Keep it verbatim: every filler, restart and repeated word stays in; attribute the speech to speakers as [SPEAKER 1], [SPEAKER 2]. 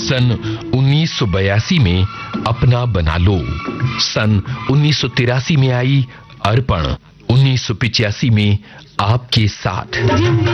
[SPEAKER 1] सन उन्नीस सौ बयासी में अपना बना लो। सन उन्नीस सौ तिरासी में आई अर्पण। उन्नीस सौ पिचासी में आपके साथ।